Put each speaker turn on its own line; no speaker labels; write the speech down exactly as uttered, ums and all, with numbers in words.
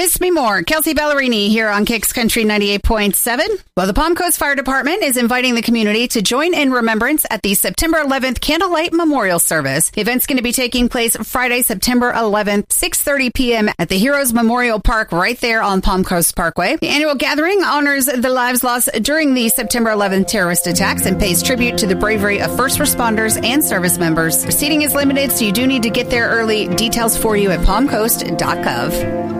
Miss Me More, Kelsey Ballerini here on Kicks Country ninety-eight point seven. Well, the Palm Coast Fire Department is inviting the community to join in remembrance at the September eleventh Candlelight Memorial Service. The event's going to be taking place Friday, September eleventh, six thirty p.m. at the Heroes Memorial Park right there on Palm Coast Parkway. The annual gathering honors the lives lost during the September eleventh terrorist attacks and pays tribute to the bravery of first responders and service members. Seating is limited, so you do need to get there early. Details for you at palm coast dot gov.